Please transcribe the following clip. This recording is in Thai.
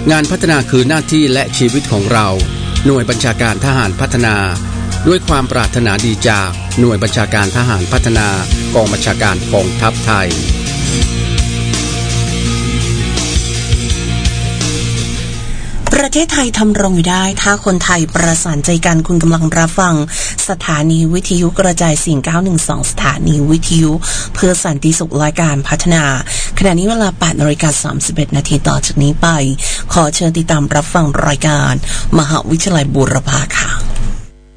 งานพัฒนาคือหน้าที่และชีวิตของเราหน่วยบัญชาการทหารพัฒนาด้วยความปรารถนาดีจากหน่วยบัญชาการทหารพัฒนากองบัญชาการกองทัพไทยประเทศไทยทำรงอยู่ได้ถ้าคนไทยประสานใจกันคุณกำลังรับฟังสถานีวิทยุกระจายเสียง912สถานีวิทยุเพื่อสันติสุขและการพัฒนาขณะนี้เวลา 8:31 นาทีต่อจากนี้ไปขอเชิญติดตามรับฟังรายการมหาวิทยาลัยบูรพาค่ะ